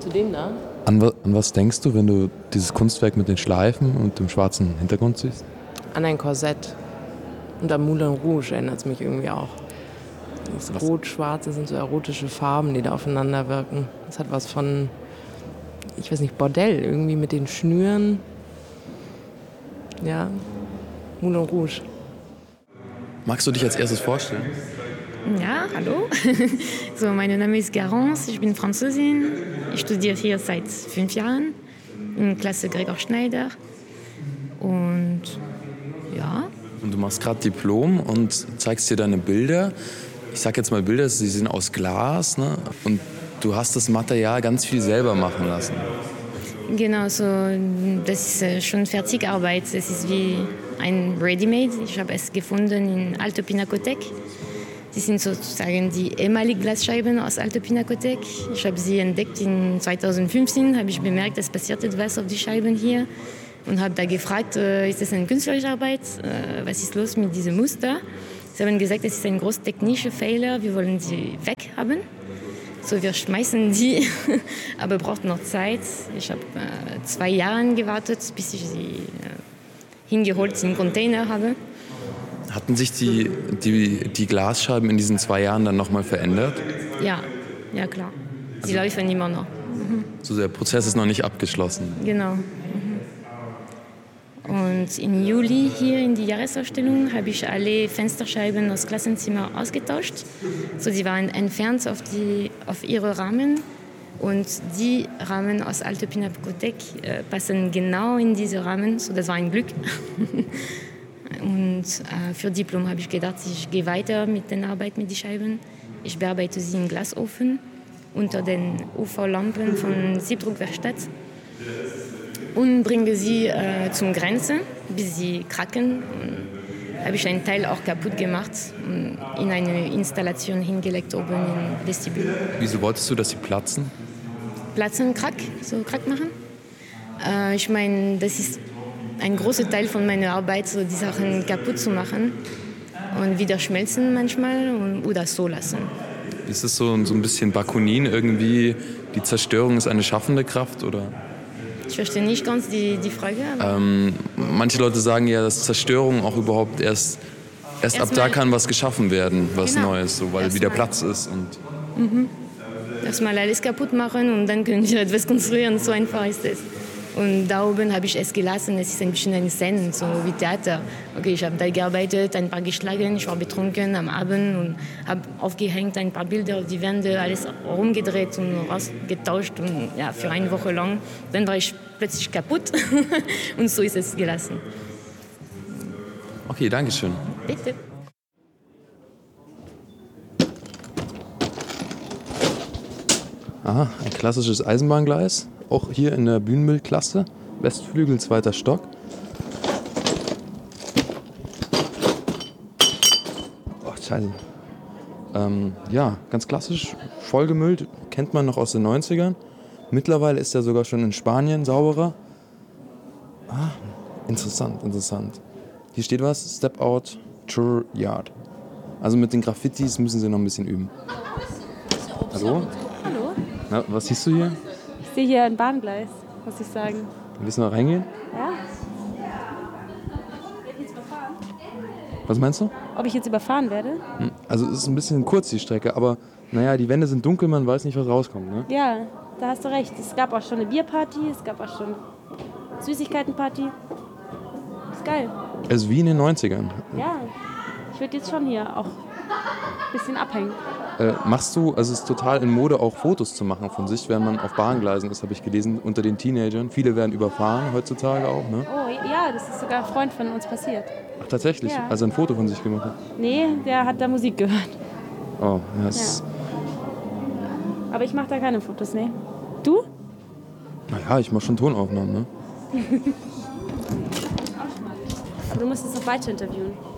Zu dem da? An was denkst du, wenn du dieses Kunstwerk mit den Schleifen und dem schwarzen Hintergrund siehst? An ein Korsett. Und am Moulin Rouge erinnert es mich irgendwie auch. Das Rot-Schwarze sind so erotische Farben, die da aufeinander wirken. Das hat was von, ich weiß nicht, Bordell, irgendwie mit den Schnüren. Ja, Moulin Rouge. Magst du dich als erstes vorstellen? Ja, hallo. So, mein Name ist Garance, ich bin Französin. Ich studiere hier seit 5 Jahren in Klasse Gregor Schneider. Und ja. Und du machst gerade Diplom und zeigst dir deine Bilder. Ich sag jetzt mal Bilder, sie sind aus Glas, ne? Und du hast das Material ganz viel selber machen lassen. Genau, so, das ist schon Fertigarbeit. Es ist wie ein Ready-Made. Ich habe es gefunden in Alto Pinakothek. Die sind sozusagen die ehemaligen Glasscheiben aus Alto Pinakothek. Ich habe sie entdeckt in 2015, habe ich bemerkt, es passiert etwas auf die Scheiben hier. Und habe da gefragt, ist das eine künstlerische Arbeit? Was ist los mit diesem Muster? Sie haben gesagt, es ist ein großer technischer Fehler, wir wollen sie weghaben. So, wir schmeißen die, aber braucht noch Zeit. Ich habe 2 Jahre gewartet, bis ich sie hingeholt in den Container habe. Hatten sich die Glasscheiben in diesen 2 Jahren dann nochmal verändert? Ja, klar. Sie laufen immer noch. So, der Prozess ist noch nicht abgeschlossen. Genau. Und im Juli hier in die Jahresausstellung habe ich alle Fensterscheiben aus Klassenzimmer ausgetauscht. So, sie waren entfernt auf ihre Rahmen. Und die Rahmen aus Alto Pinakothek passen genau in diese Rahmen. So, das war ein Glück. Und für Diplom habe ich gedacht, ich gehe weiter mit der Arbeit mit den Scheiben. Ich bearbeite sie im Glasofen unter den UV-Lampen von Siebdruckwerkstatt und bringe sie zum Grenze, bis sie kracken. Und habe ich einen Teil auch kaputt gemacht und in eine Installation hingelegt oben im Vestibül. Wieso wolltest du, dass sie platzen? Platzen, Krack machen. Ich meine, das ist ein großer Teil von meiner Arbeit, so die Sachen kaputt zu machen und wieder schmelzen manchmal oder so lassen. Ist es so ein bisschen Bakunin irgendwie, die Zerstörung ist eine schaffende Kraft, oder? Ich verstehe nicht ganz die Frage. Manche Leute sagen ja, dass Zerstörung auch überhaupt erst ab da kann was geschaffen werden, was Neues, so, weil wieder Platz ist. Und Erstmal alles kaputt machen und dann können wir etwas konstruieren, so einfach ist es. Und da oben habe ich es gelassen, es ist ein bisschen eine Szene, so wie Theater. Okay, ich habe da gearbeitet, ein paar geschlagen, ich war betrunken am Abend und habe aufgehängt ein paar Bilder auf die Wände, alles rumgedreht und rausgetauscht und ja, für 1 Woche lang. Dann war ich plötzlich kaputt und so ist es gelassen. Okay, danke schön. Bitte. Aha, ein klassisches Eisenbahngleis. Auch hier in der Bühnenbildklasse. Westflügel, 2. Stock. Oh, scheiße. Ja, ganz klassisch, vollgemüllt. Kennt man noch aus den 90ern. Mittlerweile ist er sogar schon in Spanien sauberer. Ah, interessant. Hier steht was, Step Out, Tour Yard. Also mit den Graffitis müssen sie noch ein bisschen üben. Hallo? Hallo? Na, was siehst du hier? Ich sehe hier ein Bahngleis, muss ich sagen. Willst du noch reingehen? Ja. Was meinst du? Ob ich jetzt überfahren werde? Also es ist ein bisschen kurz die Strecke, aber naja, die Wände sind dunkel, man weiß nicht, was rauskommt, ne? Ja, da hast du recht. Es gab auch schon eine Bierparty, es gab auch schon Süßigkeitenparty. Ist geil. Also wie in den 90ern. Ja, ich würde jetzt schon hier auch ein bisschen abhängen. Machst du, also es ist total in Mode, auch Fotos zu machen von sich, wenn man auf Bahngleisen ist, habe ich gelesen, unter den Teenagern. Viele werden überfahren heutzutage auch, ne? Oh ja, das ist sogar ein Freund von uns passiert. Ach, tatsächlich? Ja. Also ein Foto von sich gemacht hat? Nee, der hat da Musik gehört. Oh, ja, ist... Aber ich mache da keine Fotos, ne? Du? Naja, ich mache schon Tonaufnahmen, ne? Aber du musst es noch weiter interviewen.